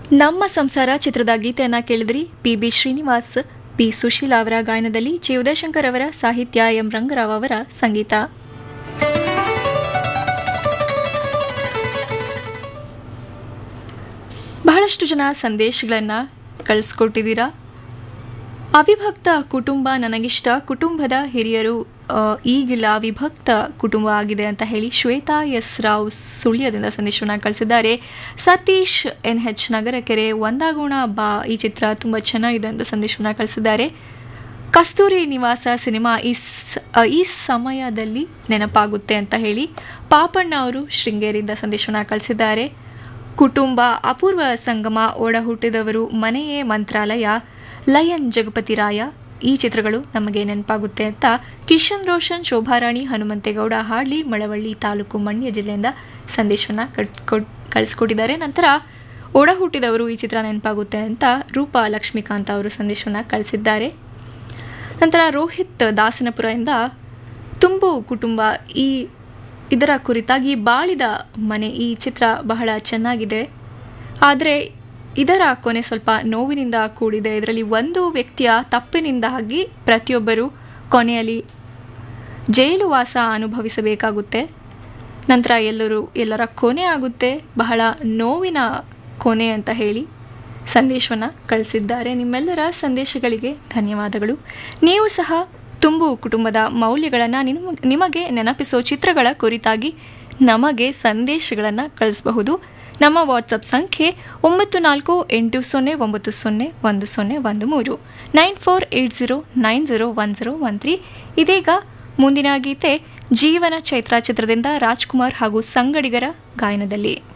ನಮ್ಮ ಸಂಸಾರ ಚಿತ್ರದ ಗೀತೆಯನ್ನ ಕೇಳಿದ್ರಿ. ಪಿ.ಬಿ. ಶ್ರೀನಿವಾಸ್, ಪಿ. ಸುಶೀಲಾ ಅವರ ಗಾಯನದಲ್ಲಿ, ಜಿ. ಉದಯಶಂಕರ್ ಅವರ ಸಾಹಿತ್ಯ, ಎಂ. ರಂಗರಾವ್ ಅವರ ಸಂಗೀತ. ಬಹಳಷ್ಟು ಜನ ಸಂದೇಶಗಳನ್ನು ಕಳಿಸ್ಕೊಟ್ಟಿದ್ದೀರಾ. ಅವಿಭಕ್ತ ಕುಟುಂಬ ನನಗಿಷ್ಟ, ಕುಟುಂಬದ ಹಿರಿಯರು ಈಗಿಲ್ಲ, ವಿಭಕ್ತ ಕುಟುಂಬ ಆಗಿದೆ ಅಂತ ಹೇಳಿ ಶ್ವೇತಾ ಎಸ್ ರಾವ್ ಸುಳ್ಯದಿಂದ ಸಂದೇಶವನ್ನು ಕಳಿಸಿದ್ದಾರೆ. ಸತೀಶ್ NH ನಗರಕೆರೆ, ಒಂದಾಗೋಣ ಬಾ ಈ ಚಿತ್ರ ತುಂಬ ಚೆನ್ನಾಗಿದೆ ಅಂತ ಸಂದೇಶವನ್ನು ಕಳಿಸಿದ್ದಾರೆ. ಕಸ್ತೂರಿ ನಿವಾಸ ಸಿನಿಮಾ ಈ ಸಮಯದಲ್ಲಿ ನೆನಪಾಗುತ್ತೆ ಅಂತ ಹೇಳಿ ಪಾಪಣ್ಣ ಅವರು ಶೃಂಗೇರಿಯಿಂದ ಸಂದೇಶವನ್ನು ಕಳಿಸಿದ್ದಾರೆ. ಕುಟುಂಬ ಅಪೂರ್ವ ಸಂಗಮ, ಒಡ ಹುಟ್ಟಿದವರು, ಮನೆಯೇ ಮಂತ್ರಾಲಯ, ಲಯನ್ ಜಗಪತಿ ರಾಯ ಈ ಚಿತ್ರಗಳು ನಮಗೆ ನೆನಪಾಗುತ್ತೆ ಅಂತ ಕಿಶನ್ ರೋಷನ್, ಶೋಭಾರಾಣಿ, ಹನುಮಂತೇಗೌಡ ಹಾಡ್ಲಿ, ಮಳವಳ್ಳಿ ತಾಲೂಕು, ಮಂಡ್ಯ ಜಿಲ್ಲೆಯಿಂದ ಸಂದೇಶವನ್ನು ಕಳಿಸ್ಕೊಟ್ಟಿದ್ದಾರೆ. ನಂತರ ಒಡ ಹುಟ್ಟಿದವರು ಈ ಚಿತ್ರ ನೆನಪಾಗುತ್ತೆ ಅಂತ ರೂಪಾ ಲಕ್ಷ್ಮೀಕಾಂತ್ ಅವರು ಸಂದೇಶವನ್ನು ಕಳಿಸಿದ್ದಾರೆ. ನಂತರ ರೋಹಿತ್ ದಾಸನಪುರದಿಂದ ತುಂಬು ಕುಟುಂಬ ಇದರ ಕುರಿತಾಗಿ ಬಾಳಿದ ಮನೆ ಈ ಚಿತ್ರ ಬಹಳ ಚೆನ್ನಾಗಿದೆ, ಆದರೆ ಇದರ ಕೊನೆ ಸ್ವಲ್ಪ ನೋವಿನಿಂದ ಕೂಡಿದೆ. ಇದರಲ್ಲಿ ಒಂದು ವ್ಯಕ್ತಿಯ ತಪ್ಪಿನಿಂದಾಗಿ ಪ್ರತಿಯೊಬ್ಬರು ಕೊನೆಯಲ್ಲಿ ಜೈಲುವಾಸ ಅನುಭವಿಸಬೇಕಾಗುತ್ತೆ. ನಂತರ ಎಲ್ಲರ ಕೊನೆ ಆಗುತ್ತೆ, ಬಹಳ ನೋವಿನ ಕೊನೆ ಅಂತ ಹೇಳಿ ಸಂದೇಶವನ್ನು ಕಳಿಸಿದ್ದಾರೆ. ನಿಮ್ಮೆಲ್ಲರ ಸಂದೇಶಗಳಿಗೆ ಧನ್ಯವಾದಗಳು. ನೀವು ಸಹ ತುಂಬು ಕುಟುಂಬದ ಮೌಲ್ಯಗಳನ್ನು ನಿಮಗೆ ನೆನಪಿಸೋ ಚಿತ್ರಗಳ ಕುರಿತಾಗಿ ನಮಗೆ ಸಂದೇಶಗಳನ್ನು ಕಳಿಸಬಹುದು. ನಮ್ಮ ವಾಟ್ಸಪ್ ಸಂಖ್ಯೆ 9480901013 9480901013. ಇದೀಗ ಮುಂದಿನ ಗೀತೆ ಜೀವನ ಚೈತ್ರ ಚಿತ್ರದಿಂದ ರಾಜ್ಕುಮಾರ್ ಹಾಗೂ ಸಂಗಡಿಗರ ಗಾಯನದಲ್ಲಿ.